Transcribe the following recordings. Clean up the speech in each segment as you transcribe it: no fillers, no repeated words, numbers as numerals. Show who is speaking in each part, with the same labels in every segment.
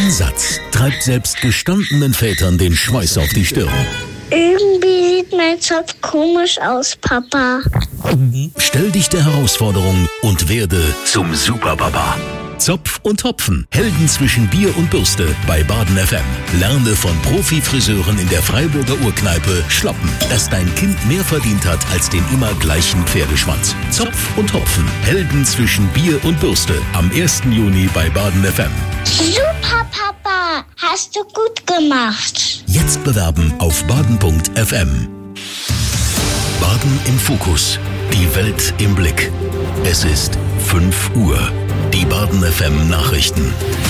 Speaker 1: Ein Satz treibt selbst gestandenen Vätern den Schweiß auf die Stirn.
Speaker 2: Irgendwie sieht mein Zopf komisch aus, Papa.
Speaker 1: Stell dich der Herausforderung und werde zum Superpapa. Zopf und Hopfen, Helden zwischen Bier und Bürste bei Baden FM. Lerne von Profi-Friseuren in der Freiburger Urkneipe Schlappen, dass dein Kind mehr verdient hat als den immer gleichen Pferdeschwanz. Zopf und Hopfen, Helden zwischen Bier und Bürste. Am 1. Juni bei Baden FM.
Speaker 2: Super, Papa. Hast du gut gemacht.
Speaker 1: Jetzt bewerben auf baden.fm. Baden im Fokus. Die Welt im Blick. Es ist 5 Uhr. Die Baden FM Nachrichten.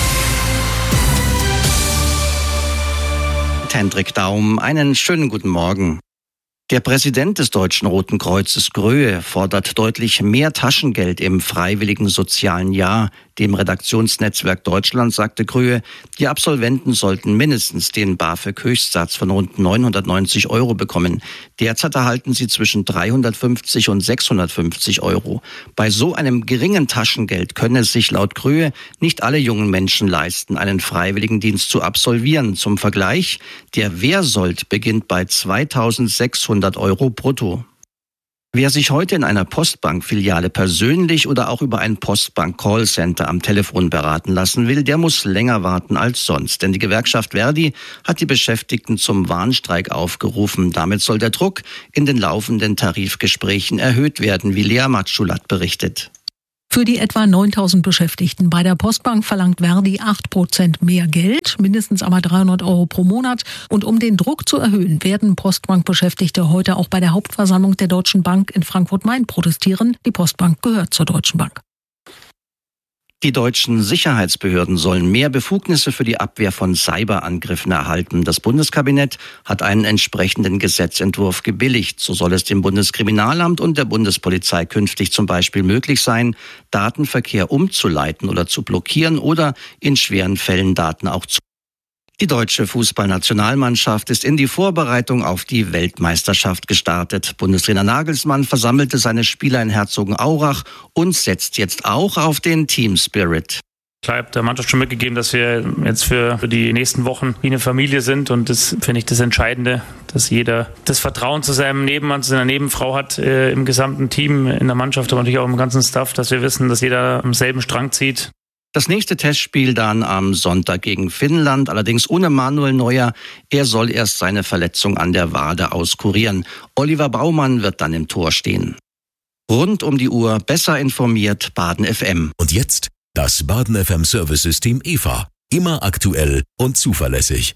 Speaker 3: Hendrik Daum, einen schönen guten Morgen. Der Präsident des Deutschen Roten Kreuzes, Gröhe, fordert deutlich mehr Taschengeld im freiwilligen sozialen Jahr. Dem Redaktionsnetzwerk Deutschland sagte Gröhe, die Absolventen sollten mindestens den BAföG-Höchstsatz von rund 990 € bekommen. Derzeit erhalten sie zwischen 350 und 650 €. Bei so einem geringen Taschengeld könne es sich laut Gröhe nicht alle jungen Menschen leisten, einen Freiwilligendienst zu absolvieren. Zum Vergleich, der Wehrsold beginnt bei 2.600 € brutto. Wer sich heute in einer Postbank-Filiale persönlich oder auch über ein Postbank-Callcenter am Telefon beraten lassen will, der muss länger warten als sonst. Denn die Gewerkschaft Verdi hat die Beschäftigten zum Warnstreik aufgerufen. Damit soll der Druck in den laufenden Tarifgesprächen erhöht werden, wie Lea Matschulat berichtet.
Speaker 4: Für die etwa 9.000 Beschäftigten bei der Postbank verlangt Verdi 8% mehr Geld, mindestens aber 300 € pro Monat. Und um den Druck zu erhöhen, werden Postbank-Beschäftigte heute auch bei der Hauptversammlung der Deutschen Bank in Frankfurt-Main protestieren. Die Postbank gehört zur Deutschen Bank.
Speaker 3: Die deutschen Sicherheitsbehörden sollen mehr Befugnisse für die Abwehr von Cyberangriffen erhalten. Das Bundeskabinett hat einen entsprechenden Gesetzentwurf gebilligt. So soll es dem Bundeskriminalamt und der Bundespolizei künftig zum Beispiel möglich sein, Datenverkehr umzuleiten oder zu blockieren oder in schweren Fällen Daten auch zu. Die deutsche Fußballnationalmannschaft ist in die Vorbereitung auf die Weltmeisterschaft gestartet. Bundestrainer Nagelsmann versammelte seine Spieler in Herzogenaurach und setzt jetzt auch auf den Team Spirit.
Speaker 5: Ich habe der Mannschaft schon mitgegeben, dass wir jetzt für die nächsten Wochen wie eine Familie sind, und das finde ich das Entscheidende, dass jeder das Vertrauen zu seinem Nebenmann, zu seiner Nebenfrau hat, im gesamten Team, in der Mannschaft, aber natürlich auch im ganzen Staff, dass wir wissen, dass jeder am selben Strang zieht.
Speaker 3: Das nächste Testspiel dann am Sonntag gegen Finnland, allerdings ohne Manuel Neuer. Er soll erst seine Verletzung an der Wade auskurieren. Oliver Baumann wird dann im Tor stehen. Rund um die Uhr besser informiert Baden FM.
Speaker 1: Und jetzt das Baden FM Service-System EVA. Immer aktuell und zuverlässig.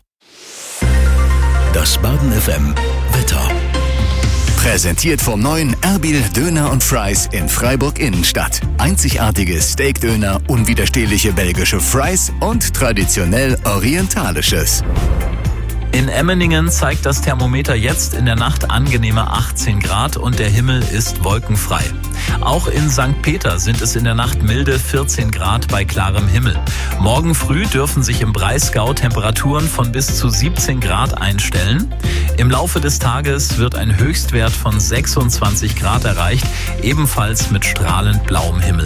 Speaker 1: Das Baden FM Wetter.
Speaker 6: Präsentiert vom neuen Erbil Döner und Fries in Freiburg Innenstadt. Einzigartige Steakdöner, unwiderstehliche belgische Fries und traditionell orientalisches.
Speaker 7: In Emmeningen zeigt das Thermometer jetzt in der Nacht angenehme 18 Grad und der Himmel ist wolkenfrei. Auch in St. Peter sind es in der Nacht milde 14 Grad bei klarem Himmel. Morgen früh dürfen sich im Breisgau Temperaturen von bis zu 17 Grad einstellen. Im Laufe des Tages wird ein Höchstwert von 26 Grad erreicht, ebenfalls mit strahlend blauem Himmel.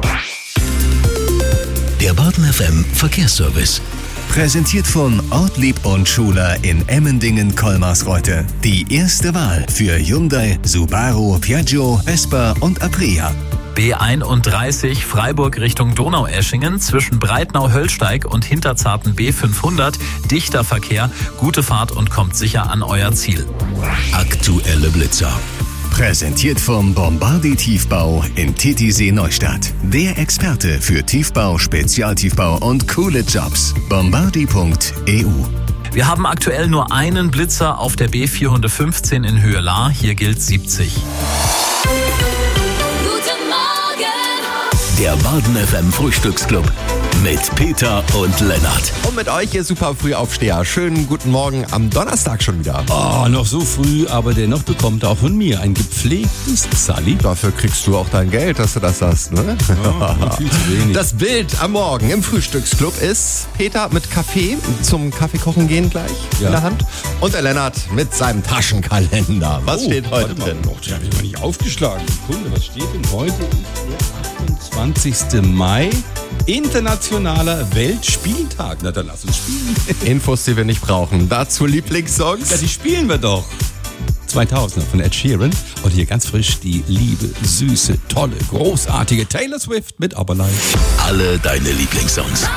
Speaker 1: Der Baden FM Verkehrsservice.
Speaker 6: Präsentiert von Ortlieb und Schuler in Emmendingen-Kolmarsreuth. Die erste Wahl für Hyundai, Subaru, Piaggio, Vespa und Aprilia.
Speaker 7: B31 Freiburg Richtung Donaueschingen zwischen Breitnau-Höllsteig und Hinterzarten B500. Dichter Verkehr, gute Fahrt und kommt sicher an euer Ziel.
Speaker 1: Aktuelle Blitzer.
Speaker 6: Präsentiert vom Bombardi Tiefbau in Titisee Neustadt. Der Experte für Tiefbau, Spezialtiefbau und coole Jobs. Bombardi.eu.
Speaker 7: Wir haben aktuell nur einen Blitzer auf der B415 in Höhe Lahr. Hier gilt 70.
Speaker 8: Guten Morgen!
Speaker 1: Der Baden FM Frühstücksclub mit Peter und Lennart.
Speaker 9: Und mit euch, ihr super Frühaufsteher. Schönen guten Morgen am Donnerstag schon wieder.
Speaker 10: Oh, noch so früh, aber dennoch bekommt er auch von mir ein gepflegtes Sally.
Speaker 9: Dafür kriegst du auch dein Geld, dass du das sagst, ne?
Speaker 10: Ja, viel zu wenig.
Speaker 9: Das Bild am Morgen im Frühstücksclub ist Peter mit Kaffee zum Kaffeekochen gehen gleich in der Hand. Und der Lennart mit seinem Taschenkalender. Was steht heute drin?
Speaker 10: Den habe ich noch nicht aufgeschlagen. Sekunde, was steht denn heute? Ist der 28. Mai. internationaler Weltspieltag. Na, dann lass uns spielen.
Speaker 9: Infos, die wir nicht brauchen. Dazu Lieblingssongs.
Speaker 10: Ja, die spielen wir doch. 2000er von Ed Sheeran und hier ganz frisch die liebe, süße, tolle, großartige Taylor Swift mit Our Life.
Speaker 1: Alle deine Lieblingssongs.